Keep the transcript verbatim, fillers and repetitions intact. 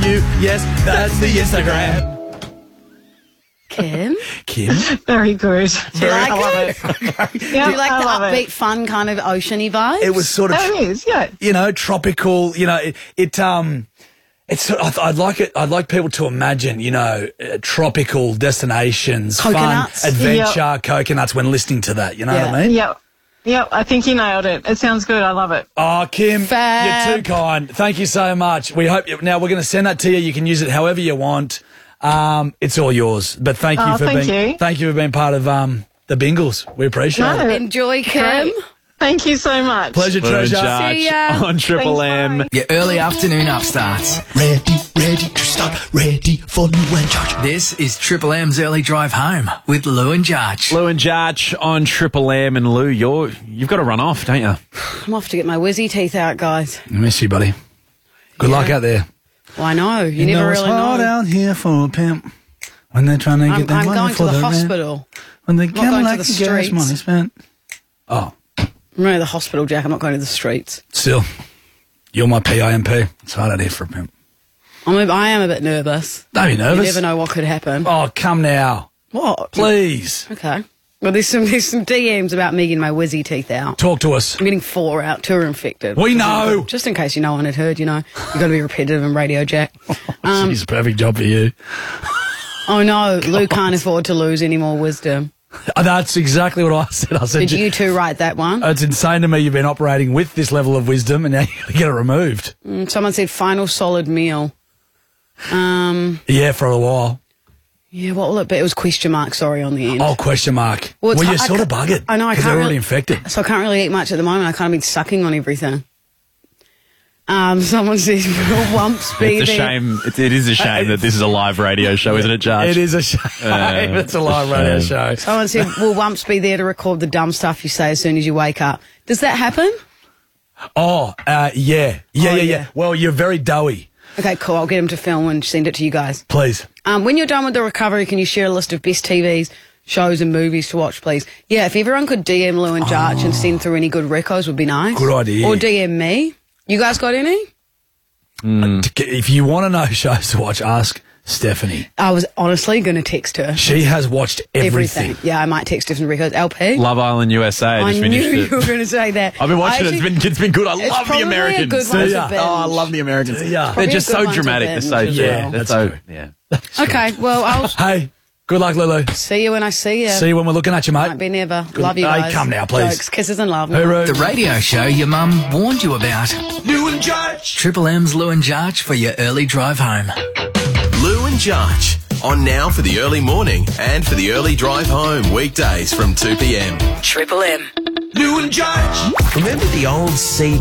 you. Yes, that's the Instagram. Kim? Kim? Very good. Do you like I love it? it. Do Yeah, you like I the love upbeat, it. fun kind of oceany vibes? It was sort of, It is, yeah. you know, tropical, you know, it, it um, it's, sort of- I'd like it, I'd like people to imagine, you know, uh, tropical destinations, Coconuts. fun, adventure, coconuts when listening to that, you know Yeah. what I mean? Yep. Yep, I think you nailed it. It sounds good. I love it. Oh, Kim, Fab. you're too kind. Thank you so much. We hope you, now we're going to send that to you. You can use it however you want. Um, it's all yours. But thank you Oh, for thank being, you. thank you for being part of um the Bingles. We appreciate No. it. Enjoy, Kim. Great. Thank you so much. Pleasure, Lou and treasure. Judge See ya. on Triple Thanks, M. bye. Your early afternoon upstarts. Ready, ready to start, ready for Lou and Judge. This is Triple M's Early Drive Home with Lou and Judge. Lou and Judge on Triple M. And Lou, you're, you've got to run off, don't you? I'm off to get my whizzy teeth out, guys. I miss you, buddy. Good luck out there. Well, I know. You, never it's really hard know. out here for a pimp when they're trying to I'm, get their I'm money going for to the the rent. hospital. When they not can't going to like the the gas streets. money spent. Oh, I'm going to the hospital, Jack. I'm not going to the streets. still, you're my P I M P. It's hard out here for a pimp. I'm a, I am a bit nervous. Don't be You nervous. never know what could happen. Oh, come now. What? Please. Okay. Well, there's some there's some D Ms about me getting my whizzy teeth out. Talk to us. I'm getting four out. Two are infected. We know. Just in case you no one had heard, you know. You've got to be repetitive in radio, Jack. Um, Jeez, perfect job for you. oh, no. Lou can't afford to lose any more wisdom. Uh, That's exactly what I said. I said, Did you two write that one? it's insane to me you've been operating with this level of wisdom and now you've got to get it removed. Mm, Someone said final solid meal. Um, Yeah, for a while. yeah, what will it be? It was question mark, sorry, on the end. Oh, question mark. Well, Well, it's you're hard- sort I of ca- buggered. I know, I Because can't they're already really- infected. So I can't really eat much at the moment. I kind of been sucking on everything. Um, someone says, will Wumps be It's a there? shame. It, it is a shame that this is a live radio show, isn't it, Judge? It is a shame. Uh, it's a live radio show. Someone said, will Wumps be there to record the dumb stuff you say as soon as you wake up? Does that happen? Oh, uh, yeah. Yeah, Oh, yeah, yeah, yeah. Well, you're very doughy. Okay, cool. I'll get him to film and send it to you guys. Please. Um, when you're done with the recovery, can you share a list of best T Vs, shows and movies to watch, please? Yeah, if everyone could D M Lou and Judge and send through any good recos would be nice. Good idea. Or D M me. You guys got any? If you want to know shows to watch, ask Stephanie. I was honestly going to text her. She has watched everything. Yeah, I might text her some recos. L P? Love Island U S A. I just knew finished you it. were going to say that. I've been watching I it. It's actually- been, it's been good. I It's love the probably a Americans. good one See to ya. binge. Oh, I love the Americans. See ya. They're Probably just a good so one to dramatic. They're binge so, as yeah. well. They're That's so, true. yeah. Okay, well, I'll Hey, good luck, Lulu. see you when I see you. See you when we're looking at you, mate. Might be never. Love you Hey, guys. come now, please. Jokes, kisses and love. Hooroo. The radio show your mum warned you about. Lou and Judge. Triple M's Lou and Judge for your early drive home. Lou and Judge. On now for the early morning and for the early drive home weekdays from two p m. Triple M. Lou and Judge. Remember the old C